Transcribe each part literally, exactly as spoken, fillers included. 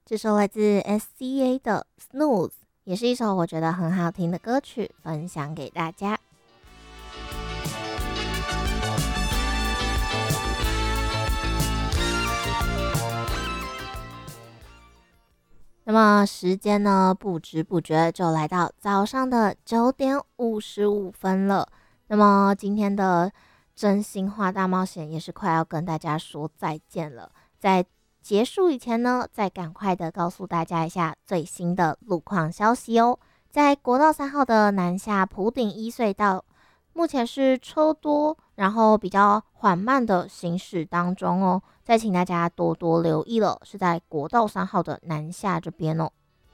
这首来自 S C A 的 Snooze， 也是一首我觉得很好听的歌曲，分享给大家。那么时间呢，不知不觉就来到早上的九点五十五分了。那么今天的真心话大冒险也是快要跟大家说再见了。在结束以前呢，再赶快的告诉大家一下最新的路况消息哦。在国道三号的南下埔顶一隧道，目前是车多，然后比较缓慢的行驶当中哦。再请大家多多留意了，是在国道三号的南下这边哦。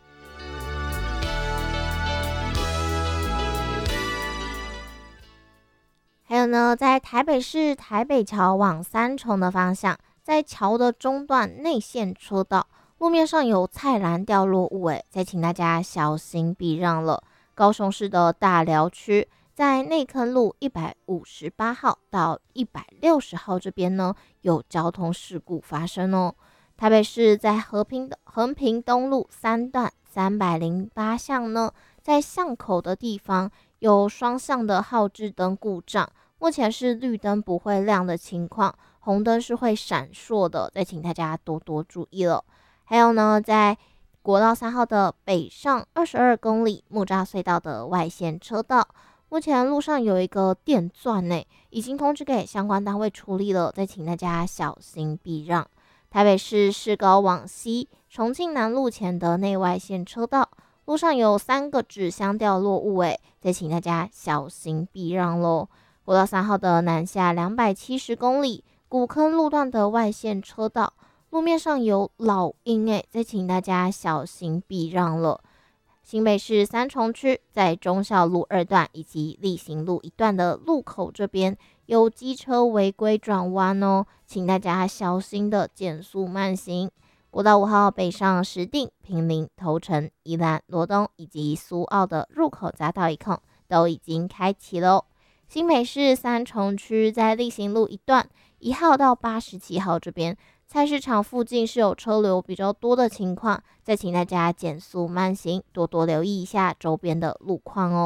还有呢，在台北市台北桥往三重的方向，在桥的中段内线车道，路面上有菜篮掉落物，诶，再请大家小心避让了。高雄市的大寮区，在内坑路一百五十八号到一百六十号这边呢，有交通事故发生哦。台北市在和平的和平东路三段三百零八巷呢，在巷口的地方有双向的号志灯故障，目前是绿灯不会亮的情况，红灯是会闪烁的，再请大家多多注意了。还有呢，在国道三号的北上二十二公里木栅隧道的外线车道，目前路上有一个电钻呢，已经通知给相关单位处理了，再请大家小心避让。台北市市高往西重庆南路前的内外线车道，路上有三个纸箱掉落物，诶，再请大家小心避让咯。国道三号的南下两百七十公里古坑路段的外线车道，路面上有老鹰，诶，再请大家小心避让了。新北市三重区在忠孝路二段以及力行路一段的路口这边有机车违规转弯哦，请大家小心的减速慢行。国道五号北上石碇、坪林、头城、宜兰、罗东以及苏澳的入口匝道一控都已经开启了。新北市三重区在力行路一段一号到八十七号这边，菜市场附近是有车流比较多的情况，再请大家减速慢行，多多留意一下周边的路况哦。